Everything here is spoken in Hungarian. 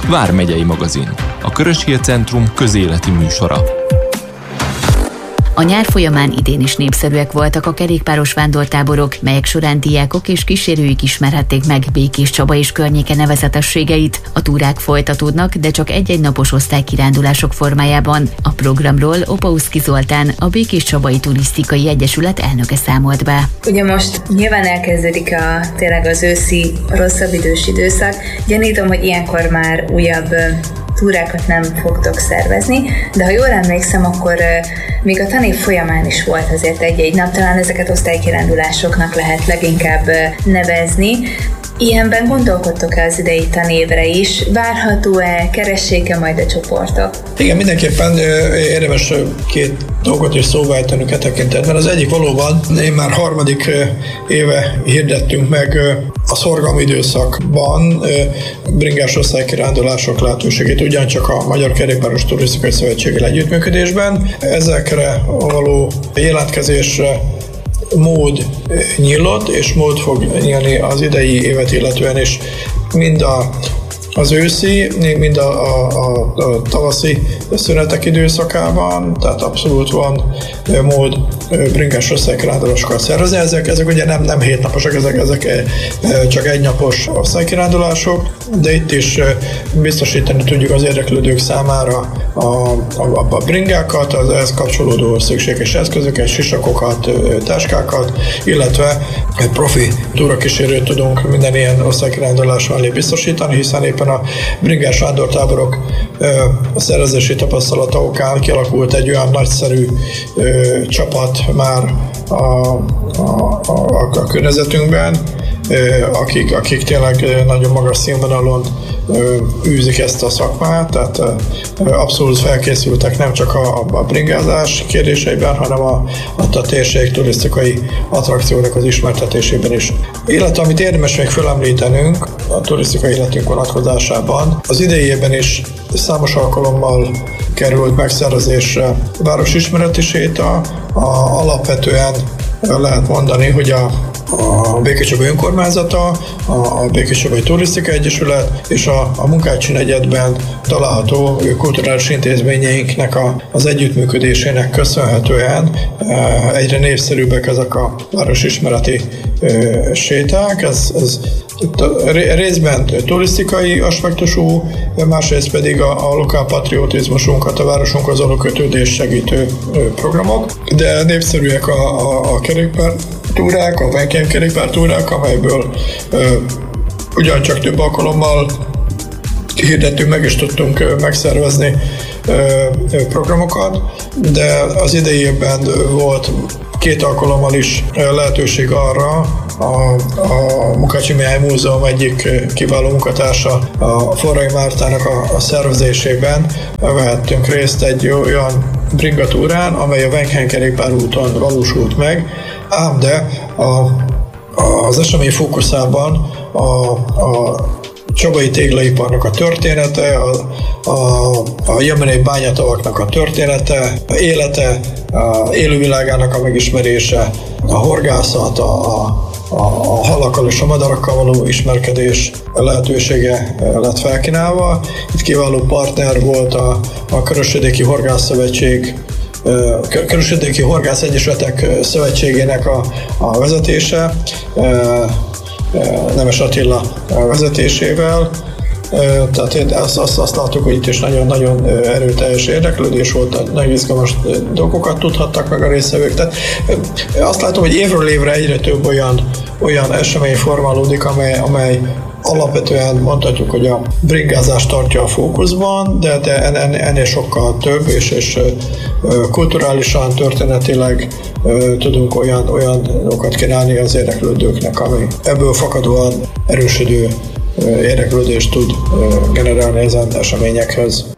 Vármegyei magazin, a Körös-Hír Centrum közéleti műsora. A nyár folyamán idén is népszerűek voltak a kerékpáros vándortáborok, melyek során diákok és kísérőik ismerhették meg Békés Csaba és környéke nevezetességeit. A túrák folytatódnak, de csak egy-egy napos osztálykirándulások formájában. A programról Opauszki Zoltán, a Békés Csabai Turisztikai Egyesület elnöke számolt be. Ugye most nyilván elkezdődik tényleg az őszi rosszabb idős időszak. Gyanítom, hogy ilyenkor már újabb túrákat nem fogtok szervezni, de ha jól emlékszem, akkor még a tanév folyamán is volt azért egy-egy nap, talán ezeket osztálykirándulásoknak lehet leginkább nevezni. Ilyenben gondolkodtok-e az idei tanévre is? Várható-e, keressék-e majd a csoportok? Igen, mindenképpen érdemes két dolgot is szóba ejtenünk e tekintetben. Az egyik valóban, én már harmadik éve hirdettünk meg a szorgalmi időszakban bringás osztálykirándulások lehetőségét, ugyancsak a Magyar Kerékpáros Turisztikai Szövetséggel együttműködésben. Ezekre való jelentkezésre mód nyílt, és mód fog nyílni az idei évet illetően is, mind az őszi, mind a tavaszi szünetek időszakában, tehát abszolút van mód bringás osztálykirándulásokat szervezni. Ezek ugye nem hétnaposak, ezek csak egynapos osztálykirándulások, de itt is biztosítani tudjuk az érdeklődők számára a bringákat, az ehhez kapcsolódó szükséges eszközöket, sisakokat, táskákat, illetve egy profi túrakísérőt tudunk minden ilyen osztálykirándulás mellé biztosítani, hiszen éppen a bringás vándortáborok szervezési tapasztalata okán kialakult egy olyan nagyszerű csapat már a környezetünkben, akik tényleg nagyon magas színvonalon űzik ezt a szakmát, tehát abszolút felkészültek nem csak a bringázás kérdéseiben, hanem a térség turisztikai attrakciónak az ismertetésében is. Illetve amit érdemes még felemlítenünk a turisztikai életünk vonatkozásában, az idejében is számos alkalommal került megszervezésre városismereti séta. Alapvetően lehet mondani, hogy a Békés Csabai Önkormányzata, a Békés Csabai Turisztikai Egyesület és a Munkácsi negyedben található kulturális intézményeinknek az együttműködésének köszönhetően egyre népszerűbbek ezek a városismereti séták. Ez részben turisztikai aspektusú, másrészt pedig a lokálpatriotizmusunkat, a városunkhoz való kötődés segítő programok, de népszerűek a kerékpártúrák, a weekend kerékpártúrák, amelyből ugyancsak több alkalommal hirdettünk meg és tudtunk megszervezni programokat, de az idei évben volt 2 alkalommal is lehetőség arra, a Munkácsi Mihály Múzeum egyik kiváló munkatársa, a Forrai Mártának a szervezésében vehettünk részt egy olyan bringatúrán, amely a Wenkheim kerékpárúton valósult meg, ám de az esemény fókuszában a csabai téglaiparnak a története, a jemenei bányatavaknak a története, a élete, a élővilágának a megismerése, a horgászat, a halakkal és a madarakkal való ismerkedés lehetősége lett felkínálva. Itt kiváló partner volt a Körös-vidéki Horgászszövetség, Körös-vidéki Horgász Egyesületek Szövetségének a vezetése, Nemes Attila vezetésével. Tehát azt láttuk, hogy itt is nagyon-nagyon erőteljes érdeklődés volt, nagyon izgalmas dolgokat tudhattak meg a résztvevők. Tehát azt látom, hogy évről évre egyre több olyan esemény formálódik, amely alapvetően mondhatjuk, hogy a bringázást tartja a fókuszban, de ennél sokkal több, és kulturálisan, történetileg tudunk olyan dolgokat kínálni az érdeklődőknek, ami ebből fakadóan erősödő érdeklődést tud generálni ezen eseményekhez.